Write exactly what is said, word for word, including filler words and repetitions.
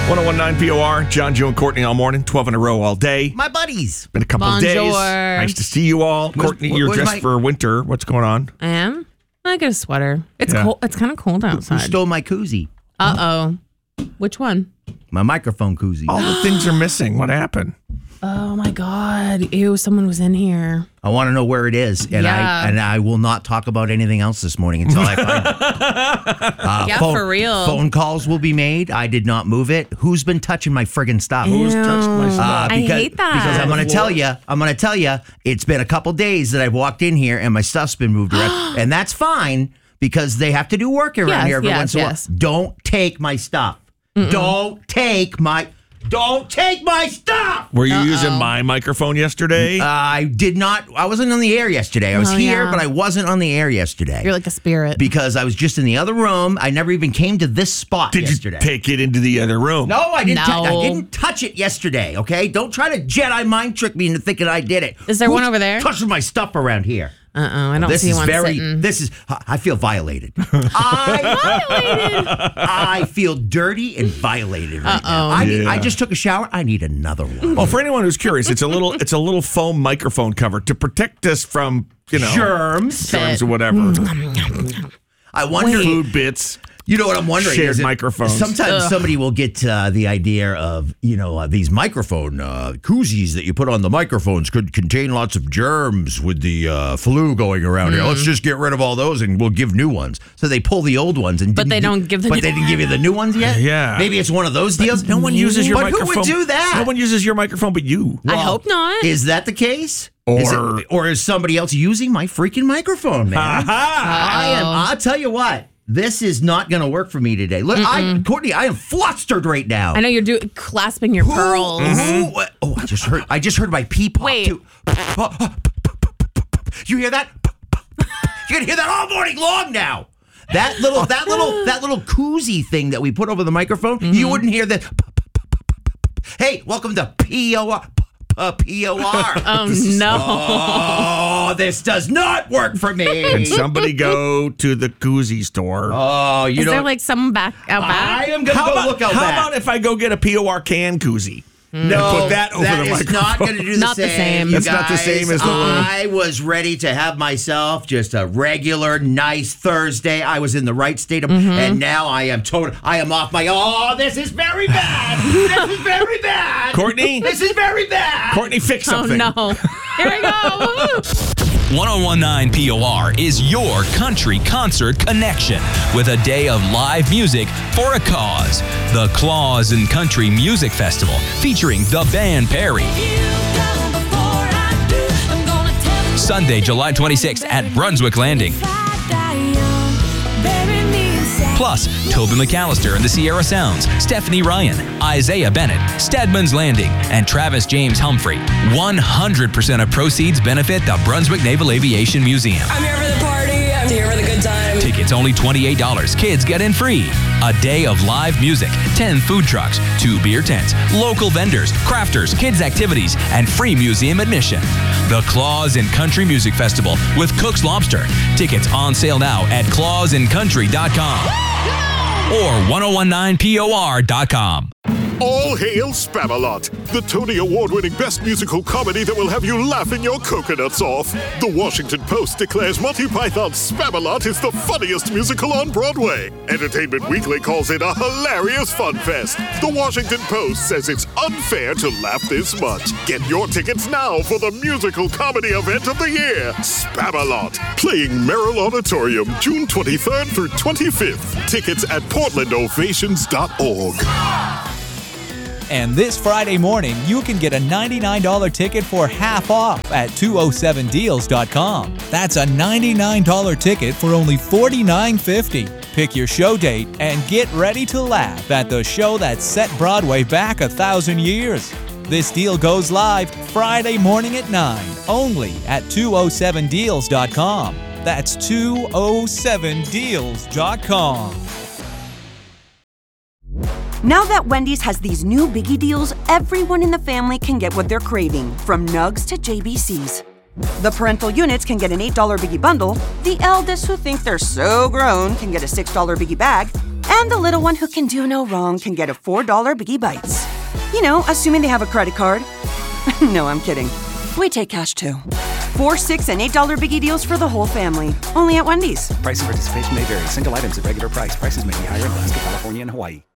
one oh one point nine P O R, John, Joe, and Courtney all morning, twelve in a row all day. My buddies. Been a couple of days. Bonjour. Nice to see you all. Where's- Courtney, where- you're where's dressed my- for winter. What's going on? I am. I get a sweater. It's Yeah. cold. It's kind of cold Who outside. stole my koozie? Uh oh. Which one? My microphone koozie. All the things are missing. What happened? Oh my God. Ew, someone was in here. I want to know where it is, and Yeah. I and I will not talk about anything else this morning until I find it. Uh, Yeah, phone, for real. Phone calls will be made. I did not move it. Who's been touching my friggin' stuff? Who's touched my Ew. stuff? Uh, I hate that. Because I'm going to tell you, I'm going to tell you, it's been a couple days that I've walked in here and my stuff's been moved around, and that's fine because they have to do work around Yes, here every yes, once in a while. yes. Don't take my stuff. Don't take my. Don't take my stuff. Were you using my microphone yesterday? Uh, I did not. I wasn't on the air yesterday. I was Oh, here, yeah. but I wasn't on the air yesterday. You're like a spirit. because I was just in the other room. I never even came to this spot Did yesterday. you take it into the other room? No, I didn't. tou- No. I didn't touch it yesterday. Okay, don't try to Jedi mind trick me into thinking I did it. Is there Who's one over there? Touching my stuff around here. Uh oh. I don't This see is one very. sitting. This is. I feel violated. I I feel dirty and violated right now. I, need- Yeah. I just took a shower. I need another one. Well, for anyone who's curious, it's a little it's a little foam microphone cover to protect us from, you know, Germs. germs or whatever. I wonder. Food bits. You know what I'm wondering? Shared is it- microphones. Sometimes somebody will get uh, the idea of, you know, uh, these microphone uh, koozies that you put on the microphones could contain lots of germs with the uh, flu going around here. Let's just get rid of all those and we'll give new ones. So they pull the old ones and But didn't they gi- don't give the But new- they didn't give you the new ones yet. Yeah. Maybe it's one of those deals. No one uses your but microphone. Who would do that? No one uses your microphone but you. I hope not. Is that the case? Or- is it, or is somebody else using my freaking microphone, man? I am. I'll tell you what. This is not going to work for me today. Look, I, Courtney, I am flustered right now. I know you're doing clasping your Who- pearls. who- what- oh, I just heard. I just heard my pee pop Wait. too. You hear that? You're gonna hear that all morning long now. That little, that little, that little koozie thing that we put over the microphone. You wouldn't hear that. Hey, welcome to P O R. Uh, P O R. Oh no. Oh, this does not work for me. Can somebody go to the koozie store? Oh, you Is know. there like someone back out back? I am gonna how go about, look out how back. about if I go get a P O R can koozie? No, put that over the is microphone. not going to do the Not the same. same. you It's not the guys. same as the little- I was ready to have myself just a regular, nice Thursday. I was in the right state of, Mm-hmm. and now I am total. I am off my. Oh, this is very bad. This is very bad. Courtney? this is very bad. Courtney, fix Oh something. no. Here we go. one oh one point nine P O R is your country concert connection with a day of live music for a cause. The Claus and Country Music Festival featuring the band Perry. Sunday, July twenty-sixth at Brunswick Landing. Plus, Toby McAllister and the Sierra Sounds, Stephanie Ryan, Isaiah Bennett, Stedman's Landing, and Travis James Humphrey. one hundred percent of proceeds benefit the Brunswick Naval Aviation Museum. I'm here for the party. I'm here for the good time. Tickets only twenty-eight dollars. Kids get in free. A day of live music, ten food trucks, two beer tents, local vendors, crafters, kids activities, and free museum admission. The Claus and Country Music Festival with Cook's Lobster. Tickets on sale now at claus and country dot com or one oh one point nine P O R dot com. All hail Spamalot, the Tony Award-winning best musical comedy that will have you laughing your coconuts off. The Washington Post declares Monty Python's Spamalot is the funniest musical on Broadway. Entertainment Weekly calls it a hilarious fun fest. The Washington Post says it's unfair to laugh this much. Get your tickets now for the musical comedy event of the year, Spamalot, playing Merrill Auditorium June twenty-third through twenty-fifth. Tickets at portland ovations dot org. And this Friday morning, you can get a ninety-nine dollars ticket for half off at two oh seven deals dot com. That's a ninety-nine dollars ticket for only forty-nine fifty. Pick your show date and get ready to laugh at the show that set Broadway back a thousand years. This deal goes live Friday morning at nine, only at two oh seven deals dot com. That's two oh seven deals dot com. Now that Wendy's has these new biggie deals, everyone in the family can get what they're craving, from nugs to J B Cs. The parental units can get an eight dollars biggie bundle, the eldest who think they're so grown can get a six dollars biggie bag, And the little one who can do no wrong can get a four dollar Biggie Bites. You know, assuming they have a credit card. No, I'm kidding. We take cash too. Four, six, and eight dollar Biggie deals for the whole family. Only at Wendy's. Price and participation may vary. Single items at regular price. Prices may be higher in Alaska, California, and Hawaii.